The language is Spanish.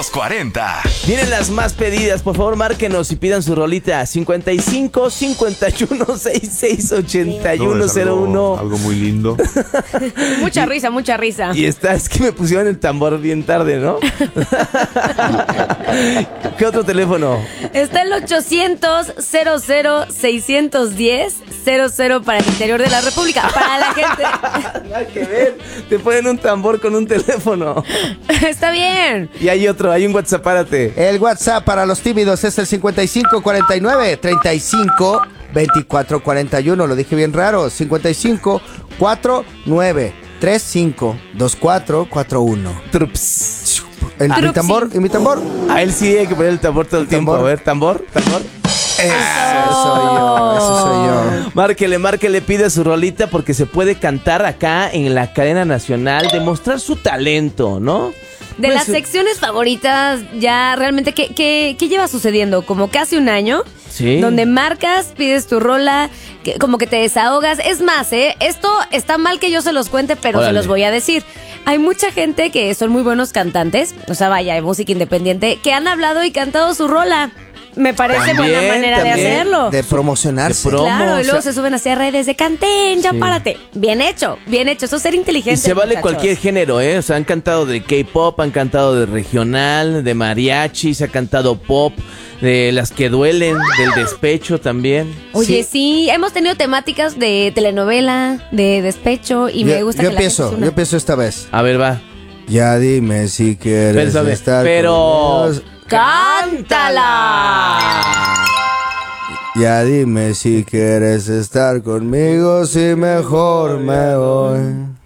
40. Vienen las más pedidas, por favor márquenos y pidan su rolita 55 51 66 81 01. Algo muy lindo. Mucha risa, mucha risa. Y es que me pusieron el tambor bien tarde, ¿no? ¿Qué otro teléfono? Está el 800-00-610-00 para el interior de la República. Para la gente. Nada que ver. Te ponen un tambor con un teléfono. Está bien. Y hay otro, hay un WhatsApp, párate. El WhatsApp para los tímidos es el 5549-352441. Lo dije bien raro. 5549-352441. Trups. ¿Mi tambor? ¿Y mi tambor? A él sí hay que poner el tambor todo el tiempo. tambor. A ver, tambor. Eso soy yo. Márquele, pide su rolita porque se puede cantar acá en la cadena nacional, demostrar su talento, ¿no? De las secciones favoritas, ya realmente, ¿qué lleva sucediendo? Como casi un año, Sí. donde marcas, pides tu rola, como que te desahogas. Es más, esto está mal que yo se los cuente, pero Órale. se los voy a decir. Hay mucha gente que son muy buenos cantantes, o sea, vaya, de música independiente, que han hablado y cantado su rola. Me parece buena manera de hacerlo. De promocionarse. De Claro, y luego o sea, se suben hacia redes de canten, ya Sí. párate. Bien hecho, eso es ser inteligente. y se vale muchachos. cualquier género, ¿eh? O sea, han cantado de K-pop, han cantado de regional, de mariachi, se ha cantado pop, de las que duelen, del despecho también. Oye, sí, hemos tenido temáticas de telenovela, de despecho, y me gusta yo que la gente se una. empiezo esta vez. A ver, va. Ya dime si quieres Espérame, estar pero... conmigo. ¡Cántala! Ya dime si quieres estar conmigo, si mejor me voy.